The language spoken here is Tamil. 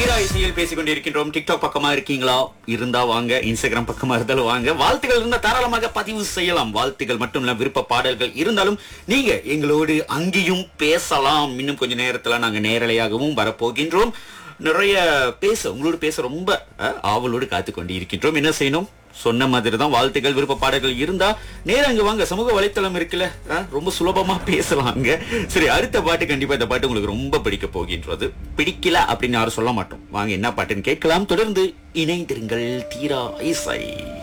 தீரா இசையில் பேசிக் கொண்டிருக்கின்றோம். டிக்டாக் பக்கமா இருக்கீங்களா? இருந்தா வாங்க. இன்ஸ்டாகிராம் பக்கமா இருந்தாலும் வாங்க. வாழ்த்துக்கள் இருந்தா தாராளமாக பதிவு செய்யலாம். வாழ்த்துக்கள் மட்டும் இல்ல, விருப்ப பாடல்கள் இருந்தாலும் நீங்க எங்களோடு அங்கேயும் பேசலாம். இன்னும் கொஞ்ச நேரத்துல நாங்க நேரலையாகவும் வரப்போகின்றோம். நிறைய உங்களோடு பேச ரொம்ப ஆவலோடு காத்து கொண்டு இருக்கின்றோம். என்ன செய்யணும்? சொன்ன மாதிரி தான், வாழ்த்துக்கள் விருப்ப பாடல்கள் இருந்தா நேரம் அங்க வாங்க. சமூக வலைத்தளம் இருக்குல்ல, ரொம்ப சுலபமா பேசலாங்க. சரி, அடுத்த பாட்டு கண்டிப்பா இந்த பாட்டு உங்களுக்கு ரொம்ப பிடிக்க போகின்றது. பிடிக்கல அப்படின்னு யாரும் சொல்ல மாட்டோம். வாங்க, என்ன பாட்டுன்னு கேட்கலாம். தொடர்ந்து இணைந்திருங்கள். தீரா இசை.